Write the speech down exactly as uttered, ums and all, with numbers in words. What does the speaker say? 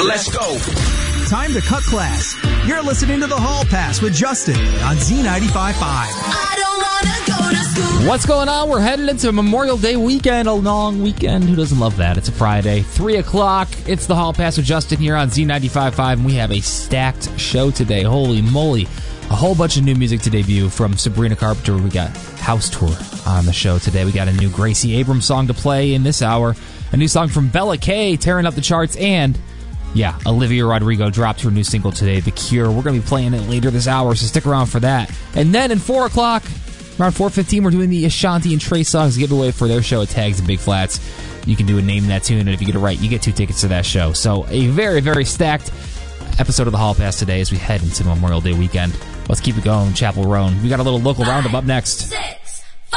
Let's go. Time to cut class. You're listening to The Hall Pass with Justin on Z ninety-five point five. I don't wanna go to school. What's going on? We're headed into Memorial Day weekend, a long weekend. Who doesn't love that? It's a Friday, three o'clock. It's The Hall Pass with Justin here on Z ninety-five point five, and we have a stacked show today. Holy moly. A whole bunch of new music to debut from Sabrina Carpenter. We got House Tour on the show today. We got a new Gracie Abrams song to play in this hour. A new song from Bella K, tearing up the charts. And, yeah, Olivia Rodrigo dropped her new single today, The Cure. We're going to be playing it later this hour, so stick around for that. And then at four o'clock, around four fifteen, we're doing the Ashanti and Trey Songz giveaway for their show at Tags and Big Flats. You can do a name that tune, and if you get it right, you get two tickets to that show. So a very, very stacked episode of the Hall Pass today as we head into Memorial Day weekend. Let's keep it going, Chapel Roan. We got a little local roundup up next. Sit.